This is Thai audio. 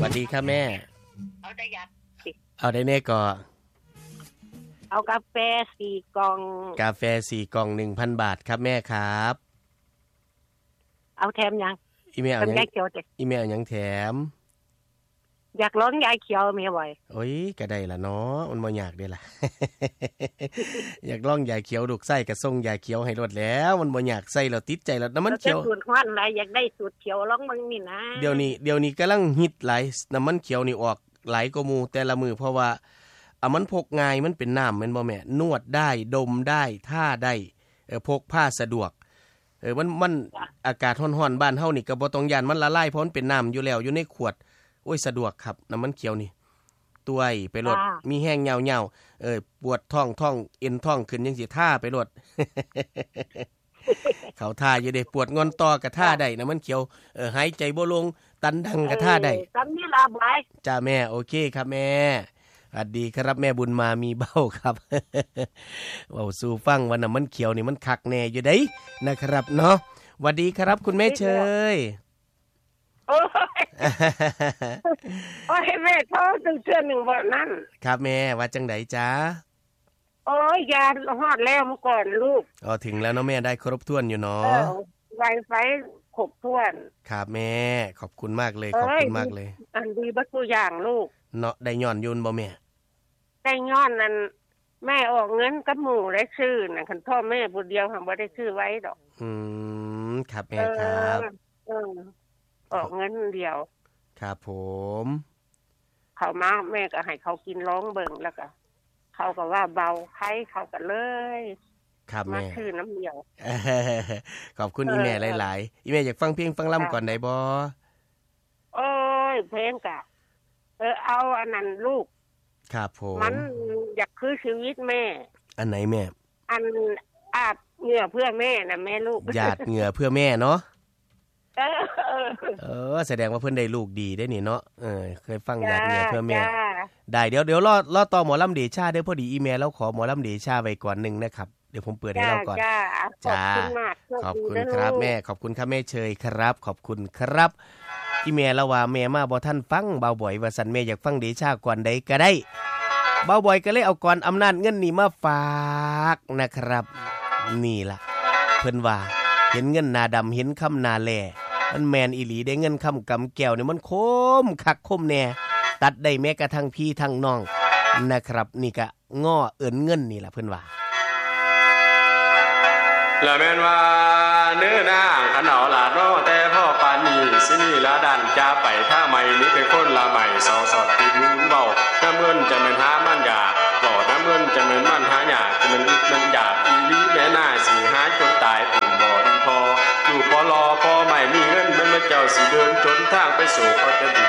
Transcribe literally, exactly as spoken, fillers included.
วัสดีครับแม่เอาได้ยักสิเอาได้แน่ก็เอากาแฟสี่กล่องกาแฟสี่กล่อง หนึ่งพัน บาทครับแม่ครับเอาแถมยังอีเมลเอาหยังอีเมลเอาหยังแถมอยากร้องยายเขียวมีบ่อยโอ้ยก็ได้ล่ะเนาะมันบ่ยากเด้ล่ะ อยากร้องยายเขียวลูกไส้ก็ส่งยายเขียวให้รถแล้วมันบ่ยากใส่แล้วติดใจแล้วน้ำมันเขียวสูตรฮ้อนหลายอยากได้สูตรเขียวร้องมึงนี่นะเดี๋ยวนี้เดี๋ยวนี้กำลังฮิตหลายน้ำมันเขียวนี่ออกหลายกว่าหมู่แต่ละมื้อเพราะว่าอ่ะมันพกง่ายมันเป็นน้ำแม่นบ่แม่นวดได้ดมได้ท่าได้เออพกพาสะดวกเออมันมันอากาศร้อนๆบ้านเฮานี่ก็บ่ต้องย่านมันละลายเพราะมันเป็นน้ำอยู่แล้วอยู่ในขวดโอ้ยสะดวกครับน้ำมันเขียวนี่ตัวไอ้ไปรถมีแห้งเหงาๆเออปวดท้องท้องเอ็นท้องขึ้นจังสิท่าไปรถ เขาท่าอยู่ได้ปวดงอนต่อก็ท่าได้น้ำมันเขียวเออหายใจบ่ลงตันดังก็ท่าได้ตอนนี้ลาบายจ้าแม่โอเคครับแม่สวัสดีครับแม่บุญมามีเบ้าครับ เว้าสู่ฟังว่าน้ำมันเขียวนี่มันคักแน่อยู่ได้นะครับเนาะสวัสดีครับคุณแม่เชยโอ้ยโอ้ยแม่โทรตึงเทื่อหนึ่งบ่นั่นครับแม่ว่าจังไดจ๊ะโอ้ยยาฮอดแล้วเมื่อก่อนลูกอ๋อถึงแล้วเนาะแม่ได้ครบถ้วนอยู่เนาะไวไฟครบถ้วนครับแม่ขอบคุณมากเลยขอบคุณมากเลยอันดีบัดตัวอย่างลูกเนาะได้ย้อนยุนบ่แม่ได้ย้อนนั่นแม่ออกเงินกับหมู่ได้ซื้อน่ะคันพ่อแม่ผู้เดียวหั่นบ่ได้ซื้อไว้ดอกอืมครับแม่ครับเออออกเงินเดียวครับผมเขามาแม่ก็ให้เขากินร้องเบิ่งแล้วก็เขาก็ว่าเบาไข้เขาก็เลยครับแม่มาชื่อน้ำเดียวขอบคุณอีแม่หลายๆอีแม่อยากฟังเพลงฟังล่ำก่อนได้บ่โอ้ยเพลงกะเออเอาอันนั้นลูกครับผมมันอยากคือชีวิตแม่อันไหนแม่อันอาบเหงื่อเพื่อแม่น่ะแม่ลูกหยาดเหงื่อเพื่อแม่เนาะเออเออแสดงว่าเพิ่นได้ลูกดีได้นี่เนาะเออเคยฟังหยาดเหงื่อเพื่อแม่ได้เดี๋ยวเดี๋ยวรอรอต่อหมอลำเดชาเด้อพอดีอีเมลแล้วขอหมอลำเดชาไว้ก่อนนึงนะครับเดี๋ยวผมเปิดให้เราก่อนจ้าขอบคุณมากขอบคุณครับแม่ขอบคุณครับแม่เชยครับขอบคุณครับอีเมลแล้วว่าแม่มาบ่ทันฟังเบาบ่อยว่าซั่นแม่อยากฟังเดชาก่อนใดก็ได้เบาบ่อยก็เลยเอาก่อนอำนาจเงินนี่มาฝากนะครับนี่ล่ะเพิ่นว่าเห็นเงินหน้าดำเห็นคำหน้าแลมันแมนอีหลีได้เงินคำกำแก้วนี่มันคมคักคมแน่ตัดได้แม้กระทั่งพี่ทั้งน้องนะครับนี่ก็ง้อเอิ้นเงินนี่ล่ะเพิ่นว่าละแม่นว่าเนื้อนางขนาวลาดน้อแต่พ่อปานนี้สินี่ละดันจะไปท่าใหม่นี้เป็นคนละใหม่สอสอดติดมือเบาน้ำเงินจะแม่นหามันยากบ่น้ำเงินจะแม่นมันหายากจะแม่นมันยากอีหลีแม่น่าสิหาจนตายปุ่มบ่อีพออยู่พอรอพอใหม่มีเงินมันมาเจ้าสิเดินจนทางไปสู่ก็จะ